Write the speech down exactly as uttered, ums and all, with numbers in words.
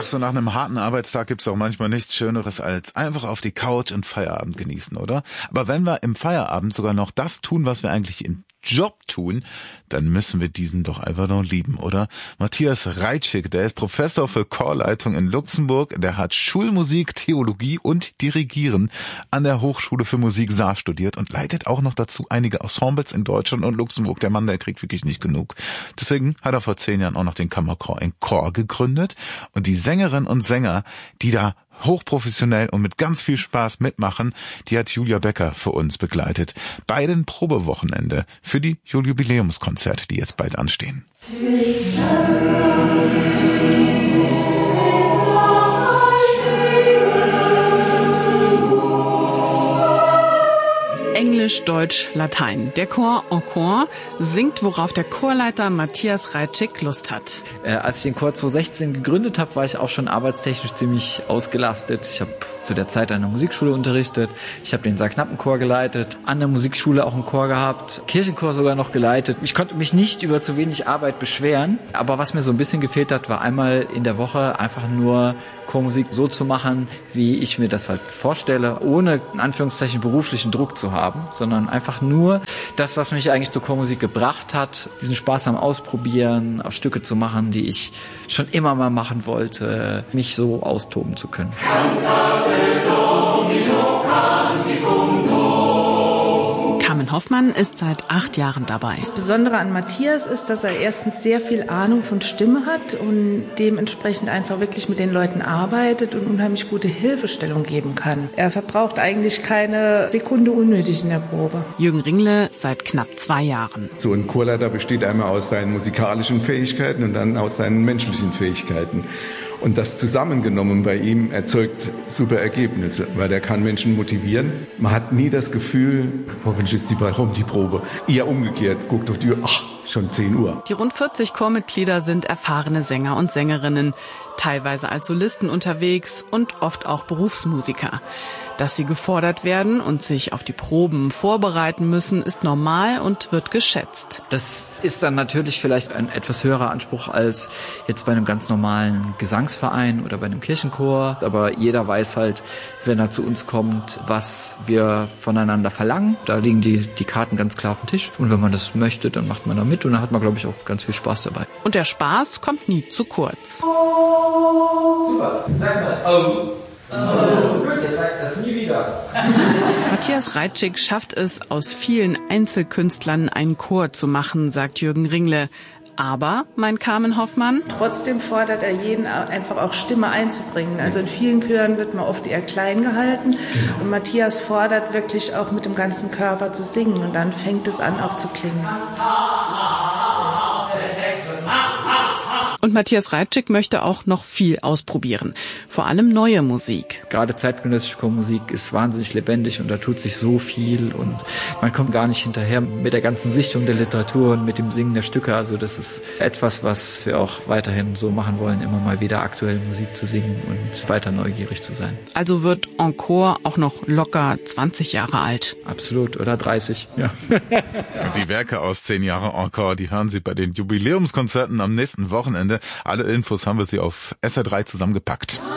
so nach einem harten Arbeitstag gibt's auch manchmal nichts Schöneres als einfach auf die Couch und Feierabend genießen, oder? Aber wenn wir im Feierabend sogar noch das tun, was wir eigentlich im Job tun, dann müssen wir diesen doch einfach noch lieben, oder? Matthias Reitschik, der ist Professor für Chorleitung in Luxemburg, der hat Schulmusik, Theologie und Dirigieren an der Hochschule für Musik Saar studiert und leitet auch noch dazu einige Ensembles in Deutschland und Luxemburg. Der Mann, der kriegt wirklich nicht genug. Deswegen hat er vor zehn Jahren auch noch den Kammerchor in Chor gegründet und die Sängerinnen und Sänger, die da hochprofessionell und mit ganz viel Spaß mitmachen, die hat Julia Becker für uns begleitet. Bei den Probewochenende für die Jubiläumskonzerte, die jetzt bald anstehen. Englisch, Deutsch, Latein. Der Chor en Chor singt, worauf der Chorleiter Matthias Reitschik Lust hat. Äh, als ich den Chor zwanzig sechzehn gegründet habe, war ich auch schon arbeitstechnisch ziemlich ausgelastet. Ich habe zu der Zeit an der Musikschule unterrichtet. Ich habe den Saarknappenchor geleitet, an der Musikschule auch einen Chor gehabt, Kirchenchor sogar noch geleitet. Ich konnte mich nicht über zu wenig Arbeit beschweren, aber was mir so ein bisschen gefehlt hat, war einmal in der Woche einfach nur Chormusik so zu machen, wie ich mir das halt vorstelle, ohne in Anführungszeichen beruflichen Druck zu haben, sondern einfach nur das, was mich eigentlich zur Chormusik gebracht hat, diesen Spaß am Ausprobieren, auch Stücke zu machen, die ich schon immer mal machen wollte, mich so austoben zu können. Carmen Hoffmann ist seit acht Jahren dabei. Das Besondere an Matthias ist, dass er erstens sehr viel Ahnung von Stimme hat und dementsprechend einfach wirklich mit den Leuten arbeitet und unheimlich gute Hilfestellung geben kann. Er verbraucht eigentlich keine Sekunde unnötig in der Probe. Jürgen Ringle seit knapp zwei Jahren. So ein Chorleiter besteht einmal aus seinen musikalischen Fähigkeiten und dann aus seinen menschlichen Fähigkeiten. Und das zusammengenommen bei ihm erzeugt super Ergebnisse, weil er kann Menschen motivieren. Man hat nie das Gefühl, hoffentlich ist die bald rum, die Probe. Eher umgekehrt, guckt durch die Uhr, ach, ist schon zehn Uhr. Die rund vierzig Chormitglieder sind erfahrene Sänger und Sängerinnen, teilweise als Solisten unterwegs und oft auch Berufsmusiker. Dass sie gefordert werden und sich auf die Proben vorbereiten müssen, ist normal und wird geschätzt. Das ist dann natürlich vielleicht ein etwas höherer Anspruch als jetzt bei einem ganz normalen Gesangsverein oder bei einem Kirchenchor. Aber jeder weiß halt, wenn er zu uns kommt, was wir voneinander verlangen. Da liegen die, die Karten ganz klar auf dem Tisch. Und wenn man das möchte, dann macht man da mit und dann hat man, glaube ich, auch ganz viel Spaß dabei. Und der Spaß kommt nie zu kurz. Super, sag mal, oh. Oh, gut, jetzt sag ich das nie wieder. Matthias Reitschik schafft es, aus vielen Einzelkünstlern einen Chor zu machen, sagt Jürgen Ringle. Aber, meint Carmen Hoffmann, trotzdem fordert er jeden einfach auch Stimme einzubringen. Also in vielen Chören wird man oft eher klein gehalten. Und Matthias fordert wirklich auch mit dem ganzen Körper zu singen. Und dann fängt es an auch zu klingen. Und Matthias Reitschik möchte auch noch viel ausprobieren. Vor allem neue Musik. Gerade zeitgenössische Chormusik ist wahnsinnig lebendig und da tut sich so viel und man kommt gar nicht hinterher mit der ganzen Sichtung der Literatur und mit dem Singen der Stücke. Also das ist etwas, was wir auch weiterhin so machen wollen, immer mal wieder aktuelle Musik zu singen und weiter neugierig zu sein. Also wird en Chor auch noch locker zwanzig Jahre alt. Absolut, oder dreißig, ja. Die Werke aus zehn Jahren en Chor, die hören Sie bei den Jubiläumskonzerten am nächsten Wochenende. Alle Infos haben wir Sie auf S R drei zusammengepackt.